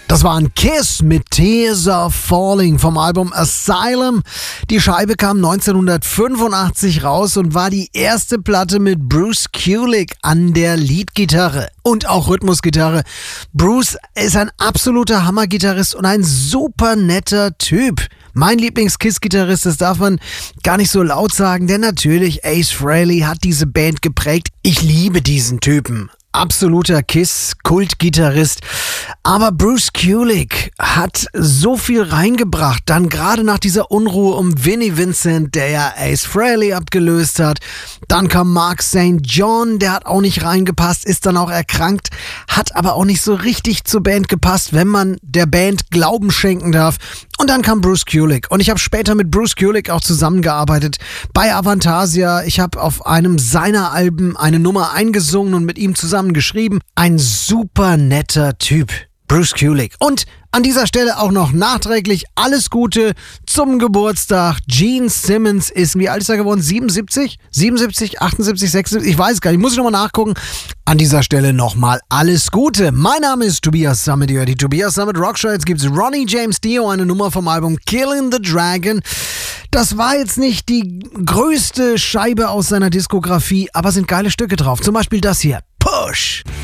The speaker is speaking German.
Das war ein Kiss mit Tears Are Falling vom Album Asylum. Die Scheibe kam 1985 raus und war die erste Platte mit Bruce Kulick an der Leadgitarre und auch Rhythmusgitarre. Bruce ist ein absoluter Hammergitarrist und ein super netter Typ. Mein Lieblings-Kiss-Gitarrist, das darf man gar nicht so laut sagen, denn natürlich Ace Frehley hat diese Band geprägt. Ich liebe diesen Typen. Absoluter Kiss-Kultgitarrist. Aber Bruce Kulick hat so viel reingebracht, dann gerade nach dieser Unruhe um Vinnie Vincent, der ja Ace Frehley abgelöst hat. Dann kam Mark St. John, der hat auch nicht reingepasst, ist dann auch erkrankt, hat aber auch nicht so richtig zur Band gepasst, wenn man der Band Glauben schenken darf. Und dann kam Bruce Kulick. Und ich habe später mit Bruce Kulick auch zusammengearbeitet bei Avantasia. Ich habe auf einem seiner Alben eine Nummer eingesungen und mit ihm zusammen geschrieben. Ein super netter Typ, Bruce Kulick. Und an dieser Stelle auch noch nachträglich alles Gute zum Geburtstag. Gene Simmons ist, wie alt ist er geworden? 77? 77, 78, 76? Ich weiß gar nicht, muss ich nochmal nachgucken. An dieser Stelle nochmal alles Gute. Mein Name ist Tobias Summit, die Tobias Summit Rockshow. Jetzt gibt's Ronnie James Dio, eine Nummer vom Album Killing the Dragon. Das war jetzt nicht die größte Scheibe aus seiner Diskografie, aber sind geile Stücke drauf. Zum Beispiel das hier, Push.